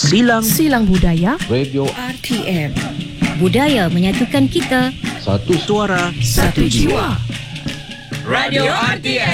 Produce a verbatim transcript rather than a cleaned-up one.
Silang Silang Budaya Radio R T M. Budaya menyatukan kita. Satu Suara Satu Jiwa. Radio R T M.